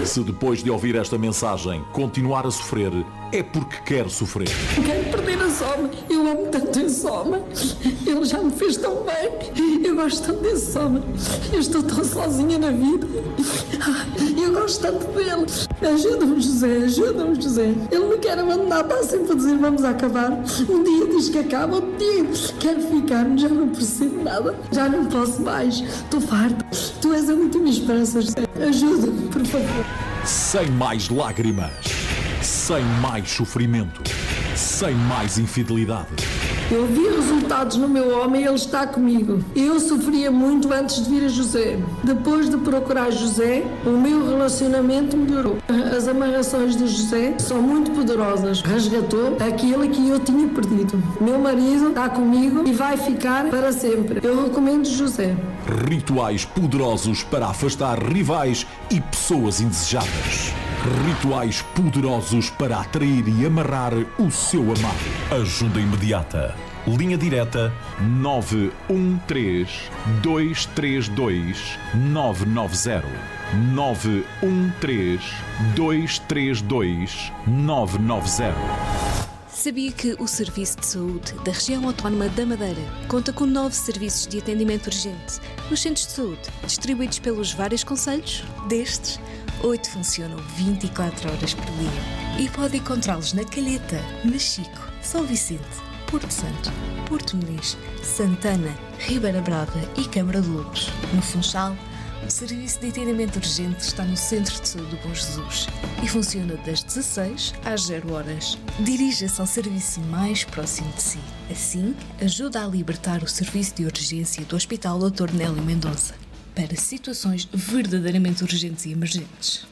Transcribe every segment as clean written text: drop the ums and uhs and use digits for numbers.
Se depois de ouvir esta mensagem continuar a sofrer, é porque quer sofrer. Quero perder a Soma. Eu amo tanto esse Soma. Ele já me fez tão bem. Eu gosto tanto desse Soma. Eu estou tão sozinha na vida. Eu gosto tanto dele. Ajuda-me, José. Ajuda-me, José. Ele me quer abandonar. Está sempre a dizer vamos acabar. Um dia diz que acaba. Outro dia quero ficar. Já não percebo nada. Já não posso mais. Estou farta. Tu és a última esperança, José. Ajuda-me, por favor. Sem mais lágrimas, sem mais sofrimento, sem mais infidelidade. Eu vi resultados no meu homem e ele está comigo. Eu sofria muito antes de vir a José. Depois de procurar José, o meu relacionamento melhorou. As amarrações de José são muito poderosas. Resgatou aquilo que eu tinha perdido. Meu marido está comigo e vai ficar para sempre. Eu recomendo José. Rituais poderosos para afastar rivais e pessoas indesejadas. Rituais poderosos para atrair e amarrar o seu amado. Ajuda imediata. Linha direta 913 232 990. 913 232 990. Sabia que o Serviço de Saúde da Região Autónoma da Madeira conta com 9 serviços de atendimento urgente nos centros de saúde, distribuídos pelos vários concelhos? Destes, 8 funcionam 24 horas por dia e pode encontrá-los na Calheta, Machico, São Vicente, Porto Santo, Porto Muniz, Santana, Ribeira Brava e Câmara de Lobos. No Funchal, o serviço de atendimento urgente está no Centro de Saúde do Bom Jesus e funciona das 16 às 0 horas. Dirija-se ao serviço mais próximo de si. Assim, ajuda a libertar o serviço de urgência do Hospital Dr. Nélio Mendonça para situações verdadeiramente urgentes e emergentes.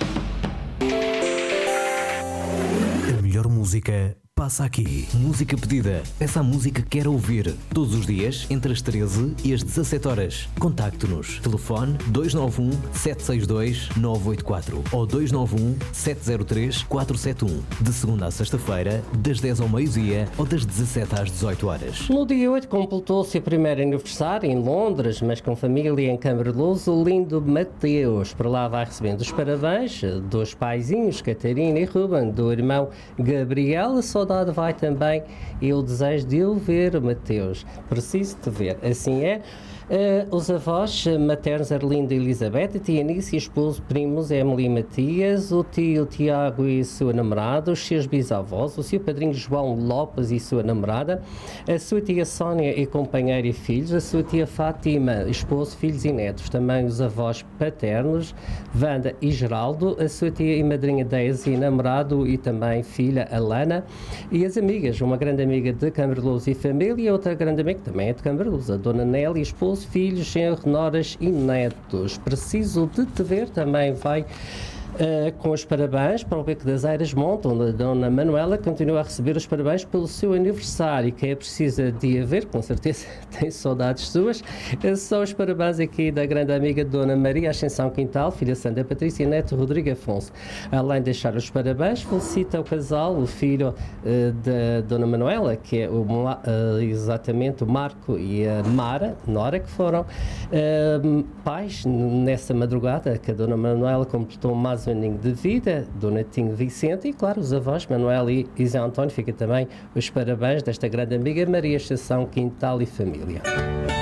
A melhor música passa aqui. Música pedida. Essa música que quer ouvir. Todos os dias, entre as 13 e as 17 horas. Contacte-nos. Telefone 291 762 984 ou 291 703 471. De segunda a sexta-feira, das 10 ao meio-dia ou das 17 às 18 horas. No dia 8 completou-se o primeiro aniversário em Londres, mas com família em Câmara de Luz, o lindo Mateus. Por lá vai recebendo os parabéns dos paizinhos, Catarina e Ruben, do irmão Gabriel. A saudade vai também e o desejo de o ver, Mateus. Preciso te ver. Assim é. Os avós maternos Arlinda e Elizabeth, a tia Anice e esposo, primos Emily e Matias, o tio Tiago e sua namorada, os seus bisavós, o seu padrinho João Lopes e sua namorada, a sua tia Sónia e companheira e filhos, a sua tia Fátima, esposo, filhos e netos, também os avós paternos, Wanda e Geraldo, a sua tia e madrinha Daisy e namorado e também filha Alana, e as amigas, uma grande amiga de Câmara de Luz e família e outra grande amiga que também é de Câmara de Luz, a dona Nélia, esposo, filhos, genro, noras e netos. Preciso de te ver também vai com os parabéns para o Beco das Eiras Monte, onde a Dona Manuela continua a receber os parabéns pelo seu aniversário. Quem é precisa de a ver, com certeza tem saudades suas. São os parabéns aqui da grande amiga Dona Maria Ascensão Quintal, filha Sandra Patrícia e neto Rodrigo Afonso. Além de deixar os parabéns, felicita o casal, o filho da Dona Manuela, que é exatamente o Marco e a Mara, Nora, que foram pais nessa madrugada que a Dona Manuela completou mais um aninho de vida, do netinho Vicente e, claro, os avós Manuel e Zé António. Fica também os parabéns desta grande amiga Maria Ascensão Quintal e família.